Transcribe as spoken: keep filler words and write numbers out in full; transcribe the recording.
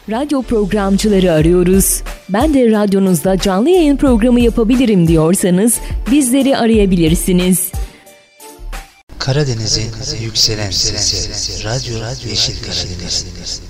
Radyo programcıları arıyoruz. Ben de radyonuzda canlı yayın programı yapabilirim diyorsanız bizleri arayabilirsiniz. Karadeniz'in yükselen sesi, Radyo Yeşil Karadeniz.